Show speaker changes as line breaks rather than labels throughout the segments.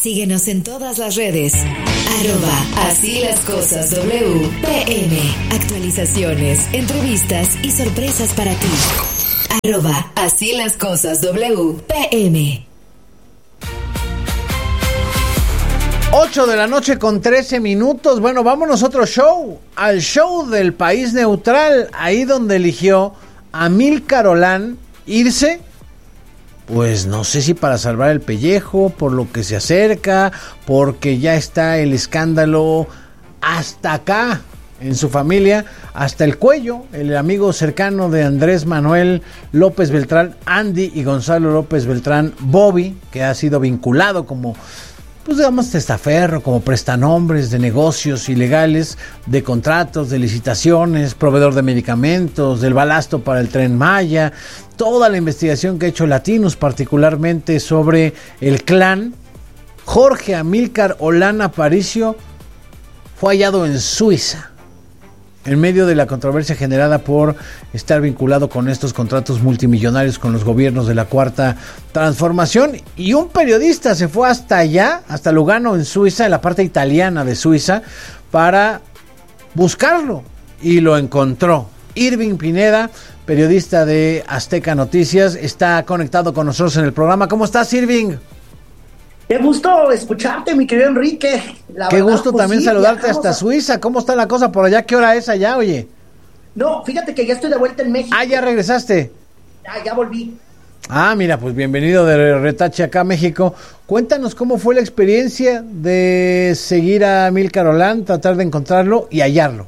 Síguenos en todas las redes. @Así las cosas WPM. Actualizaciones, entrevistas y sorpresas para ti. Así las cosas WPM.
8 de la noche con 13 minutos. Bueno, vámonos a otro show. Al show del país neutral. Ahí donde eligió Amílcar Olán irse. Pues no sé si para salvar el pellejo, por lo que se acerca, porque ya está el escándalo hasta acá en su familia, hasta el cuello. El amigo cercano de Andrés Manuel López Beltrán, Andy, y Gonzalo López Beltrán, Bobby, que ha sido vinculado como, pues digamos, testaferro, como prestanombres de negocios ilegales, de contratos, de licitaciones, proveedor de medicamentos, del balasto para el Tren Maya, toda la investigación que ha hecho Latinos, particularmente sobre el clan. Jorge Amílcar Olán Aparicio fue hallado en Suiza, en medio de la controversia generada por estar vinculado con estos contratos multimillonarios con los gobiernos de la Cuarta Transformación. Y un periodista se fue hasta allá, hasta Lugano, en Suiza, en la parte italiana de Suiza, para buscarlo, y lo encontró. Irving Pineda, periodista de Azteca Noticias, está conectado con nosotros en el programa. ¿Cómo estás, Irving?
Qué gusto escucharte, mi querido Enrique.
Qué gusto también saludarte hasta Suiza. ¿Cómo está la cosa por allá? ¿Qué hora es allá, oye?
No, fíjate que ya estoy de vuelta en México.
Ah, ¿ya regresaste?
Ya volví.
Ah, mira, pues bienvenido de retache acá a México. Cuéntanos cómo fue la experiencia de seguir a Amílcar Olán, tratar de encontrarlo y hallarlo.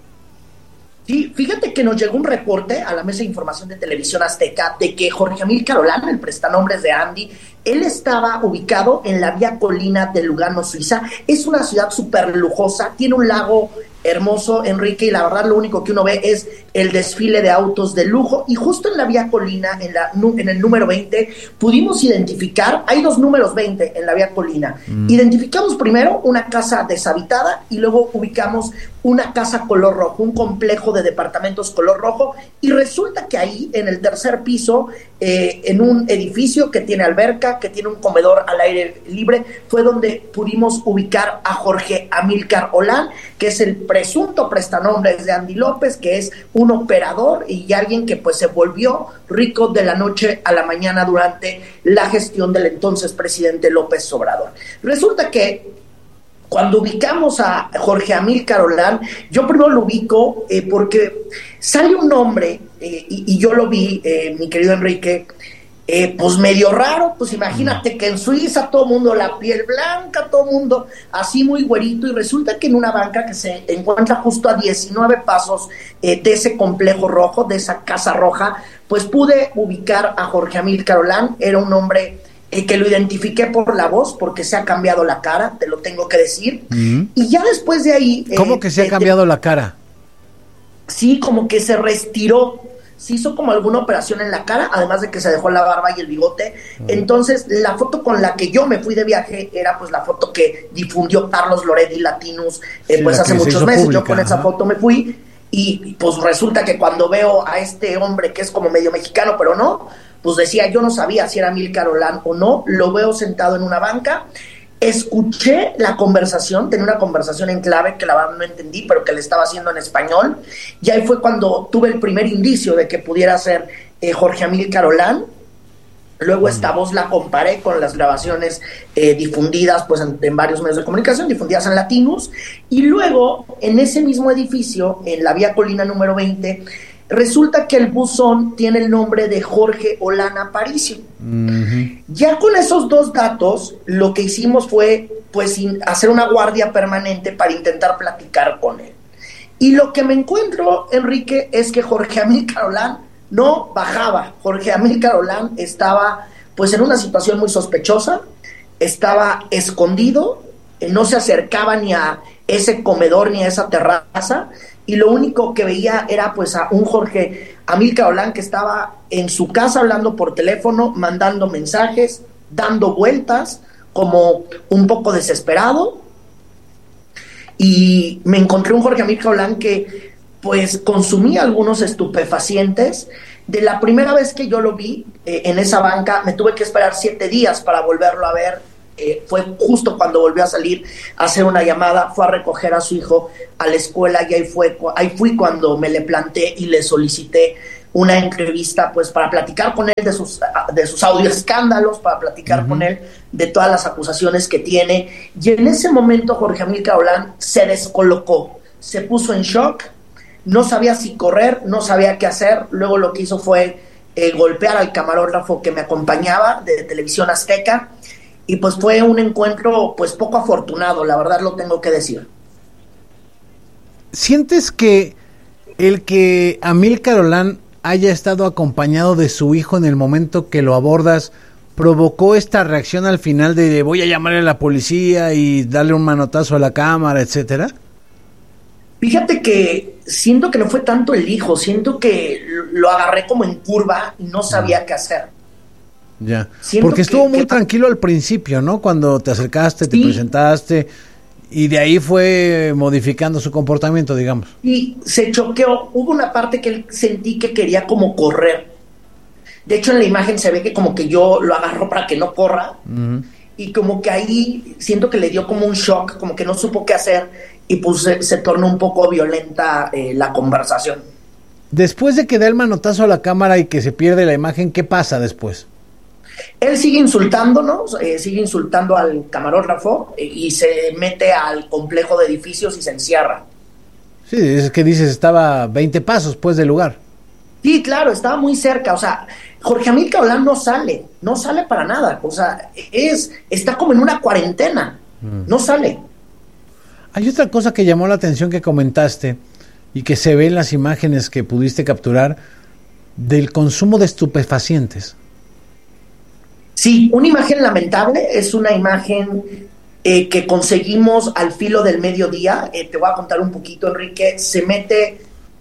Sí, fíjate que nos llegó un reporte a la Mesa de Información de Televisión Azteca de que Jorge Amílcar Olán, el prestanombres de Andy, él estaba ubicado en la Vía Colina de Lugano, Suiza. Es una ciudad súper lujosa, tiene un lago hermoso, Enrique, y la verdad lo único que uno ve es el desfile de autos de lujo. Y justo en la Vía Colina, en el número 20, pudimos identificar, hay dos números 20 en la Vía Colina. Identificamos primero una casa deshabitada y luego ubicamos una casa color rojo, un complejo de departamentos color rojo, y resulta que ahí, en el tercer piso, en un edificio que tiene alberca, que tiene un comedor al aire libre, fue donde pudimos ubicar a Jorge Amílcar Olán, que es el presunto prestanombres de Andy López, que es un operador y alguien que pues se volvió rico de la noche a la mañana durante la gestión del entonces presidente López Obrador. Resulta que cuando ubicamos a Jorge Amílcar Olán, yo primero lo ubico porque sale un nombre, y yo lo vi, mi querido Enrique, pues medio raro. Pues imagínate que en Suiza todo el mundo la piel blanca, todo el mundo así muy güerito, y resulta que en una banca que se encuentra justo a 19 pasos de ese complejo rojo, de esa casa roja, pues pude ubicar a Jorge Amílcar Olán. Era un hombre que lo identifiqué por la voz, porque se ha cambiado la cara, te lo tengo que decir. Y ya después de ahí...
¿Cómo que se ha cambiado la cara?
Sí, como que se reestiró, se hizo como alguna operación en la cara, además de que se dejó la barba y el bigote. Entonces, la foto con la que yo me fui de viaje era pues la foto que difundió Carlos Loretti Latinos pues hace muchos meses. Pública, yo con esa foto me fui, y pues resulta que cuando veo a este hombre que es como medio mexicano, pero no, pues decía, yo no sabía si era Amílcar Olán o no. Lo veo sentado en una banca, escuché la conversación, tenía una conversación en clave que la verdad no entendí, pero que le estaba haciendo en español, y ahí fue cuando tuve el primer indicio de que pudiera ser Jorge Amílcar Olán. Luego esta voz la comparé con las grabaciones difundidas pues en varios medios de comunicación, difundidas en Latinos, y luego en ese mismo edificio, en la Vía Colina número 20, resulta que el buzón tiene el nombre de Jorge Olán Aparicio. Ya con esos dos datos, lo que hicimos fue pues hacer una guardia permanente para intentar platicar con él. Y lo que me encuentro, Enrique, es que Jorge Amílcar Olán no bajaba. Jorge Amílcar Olán estaba pues en una situación muy sospechosa, estaba escondido, no se acercaba ni a ese comedor ni a esa terraza, y lo único que veía era pues a un Jorge Amílcar Olán que estaba en su casa hablando por teléfono, mandando mensajes, dando vueltas, como un poco desesperado. Y me encontré un Jorge Amílcar Olán que pues consumía algunos estupefacientes. De la primera vez que yo lo vi en esa banca, me tuve que esperar 7 días para volverlo a ver fue justo cuando volvió a salir a hacer una llamada, fue a recoger a su hijo a la escuela y ahí fui cuando me le planté y le solicité una entrevista, pues para platicar con él de sus audio escándalos, para platicar con él de todas las acusaciones que tiene. Y en ese momento Jorge Amílcar Olán se descolocó, se puso en shock, no sabía si correr, no sabía qué hacer. Luego lo que hizo fue golpear al camarógrafo que me acompañaba de Televisión Azteca, y pues fue un encuentro pues poco afortunado, la verdad lo tengo que decir.
¿Sientes que el que Amílcar Olán haya estado acompañado de su hijo en el momento que lo abordas provocó esta reacción al final de voy a llamarle a la policía y darle un manotazo a la cámara, etcétera?
Fíjate que siento que no fue tanto el hijo, siento que lo agarré como en curva y no sabía qué hacer.
Ya, porque estuvo muy tranquilo al principio, ¿no? Cuando te acercaste, te presentaste, y de ahí fue modificando su comportamiento, digamos.
Y se choqueó, hubo una parte que él sentí que quería como correr. De hecho, en la imagen se ve que como que yo lo agarro para que no corra, y como que ahí siento que le dio como un shock, como que no supo qué hacer, y pues se tornó un poco violenta la conversación.
Después de que da el manotazo a la cámara y que se pierde la imagen, ¿qué pasa después?
Él sigue insultándonos, sigue insultando al camarógrafo y se mete al complejo de edificios y se encierra.
Sí, es que dices, estaba a 20 pasos pues del lugar.
Sí, claro, estaba muy cerca, o sea, Jorge Amílcar Olán no sale para nada, o sea, está como en una cuarentena, no sale.
Hay otra cosa que llamó la atención que comentaste y que se ve en las imágenes que pudiste capturar del consumo de estupefacientes.
Sí, una imagen lamentable, es una imagen que conseguimos al filo del mediodía. Te voy a contar un poquito, Enrique. Se mete,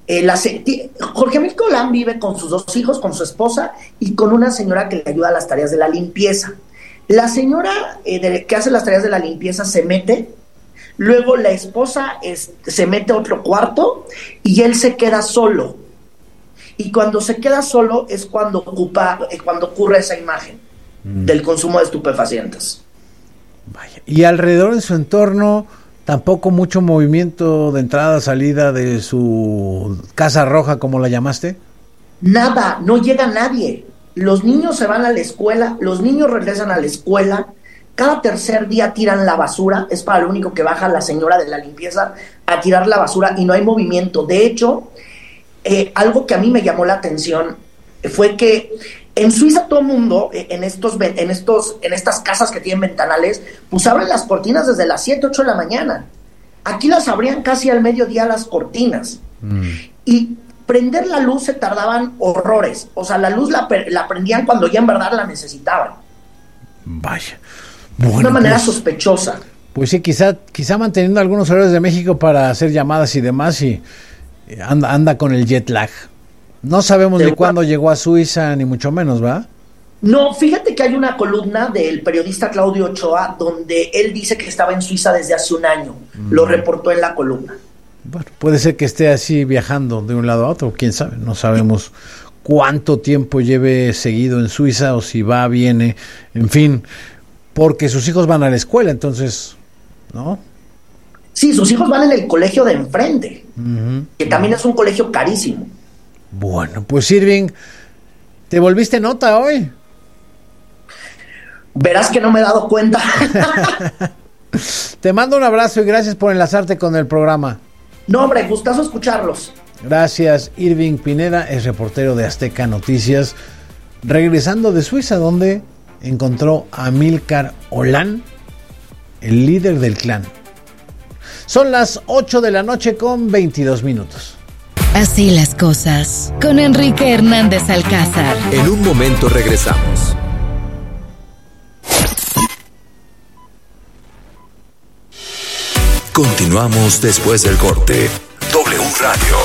Jorge Amílcar Olán vive con sus 2 hijos, con su esposa y con una señora que le ayuda a las tareas de la limpieza. La señora que hace las tareas de la limpieza se mete, luego la esposa se mete a otro cuarto y él se queda solo. Y cuando se queda solo es cuando ocurre esa imagen del consumo de estupefacientes.
Vaya. Y alrededor de su entorno tampoco mucho movimiento de entrada, salida de su casa roja, como la llamaste.
Nada, no llega nadie. Los niños se van a la escuela, los niños regresan a la escuela, cada tercer día tiran la basura, es para lo único que baja la señora de la limpieza a tirar la basura y no hay movimiento. De hecho, algo que a mí me llamó la atención fue que en Suiza todo el mundo, en estas casas que tienen ventanales, pues abren las cortinas desde las 7, 8 de la mañana. Aquí las abrían casi al mediodía las cortinas. Y prender la luz se tardaban horrores. O sea, la luz la prendían cuando ya en verdad la necesitaban.
Vaya.
Bueno, de una manera sospechosa.
Pues sí, quizá manteniendo algunos horarios de México para hacer llamadas y demás, y anda con el jet lag. No sabemos ni cuándo llegó a Suiza, ni mucho menos, ¿va?
No, fíjate que hay una columna del periodista Claudio Ochoa donde él dice que estaba en Suiza desde hace un año. Lo reportó en la columna.
Bueno, puede ser que esté así viajando de un lado a otro, quién sabe. No sabemos cuánto tiempo lleve seguido en Suiza o si va, viene, en fin, porque sus hijos van a la escuela, entonces, ¿no?
Sí, sus hijos van en el colegio de enfrente, que también es un colegio carísimo.
Bueno, pues Irving, ¿te volviste nota hoy?
Verás que no me he dado cuenta.
Te mando un abrazo y gracias por enlazarte con el programa.
No, hombre, gustazo escucharlos.
Gracias, Irving Pineda, es reportero de Azteca Noticias, regresando de Suiza, donde encontró a Amílcar Olán, el líder del clan. Son las 8 de la noche con 22 minutos.
Así las cosas, con Enrique Hernández Alcázar.
En un momento regresamos. Continuamos después del corte. W Radio.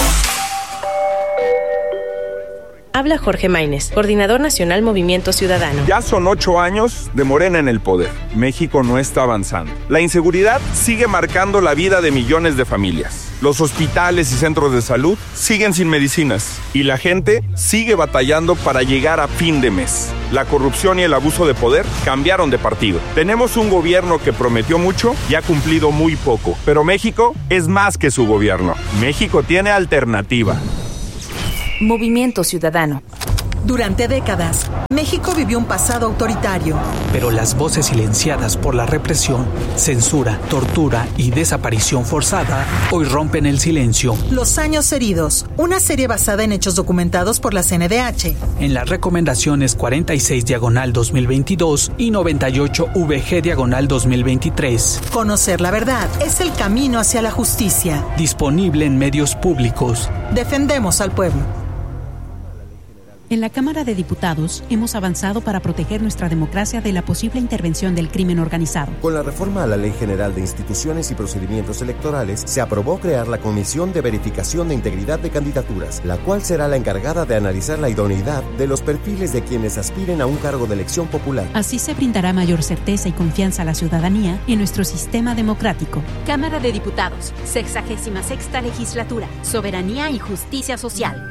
Habla Jorge Maínez, coordinador nacional Movimiento Ciudadano.
Ya son 8 años de Morena en el poder. México no está avanzando. La inseguridad sigue marcando la vida de millones de familias. Los hospitales y centros de salud siguen sin medicinas y la gente sigue batallando para llegar a fin de mes. La corrupción y el abuso de poder cambiaron de partido. Tenemos un gobierno que prometió mucho y ha cumplido muy poco. Pero México es más que su gobierno. México tiene alternativa.
Movimiento Ciudadano.
Durante décadas, México vivió un pasado autoritario.
Pero las voces silenciadas por la represión, censura, tortura y desaparición forzada hoy rompen el silencio.
Los años heridos, una serie basada en hechos documentados por la CNDH.
En las recomendaciones 46/2022 y 98/VG/2023.
Conocer la verdad es el camino hacia la justicia.
Disponible en medios públicos.
Defendemos al pueblo.
En la Cámara de Diputados hemos avanzado para proteger nuestra democracia de la posible intervención del crimen organizado.
Con la reforma a la Ley General de Instituciones y Procedimientos Electorales, se aprobó crear la Comisión de Verificación de Integridad de Candidaturas, la cual será la encargada de analizar la idoneidad de los perfiles de quienes aspiren a un cargo de elección popular.
Así se brindará mayor certeza y confianza a la ciudadanía en nuestro sistema democrático.
Cámara de Diputados, 66ª Legislatura, Soberanía y Justicia Social.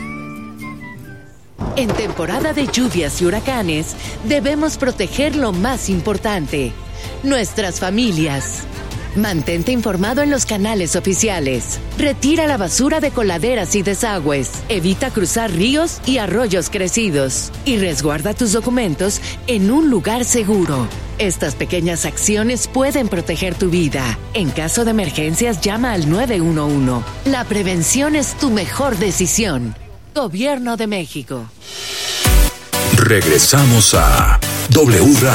En temporada de lluvias y huracanes, debemos proteger lo más importante, nuestras familias. Mantente informado en los canales oficiales. Retira la basura de coladeras y desagües. Evita cruzar ríos y arroyos crecidos. Y resguarda tus documentos en un lugar seguro. Estas pequeñas acciones pueden proteger tu vida. En caso de emergencias, llama al 911. La prevención es tu mejor decisión. Gobierno de México.
Regresamos a W Radio.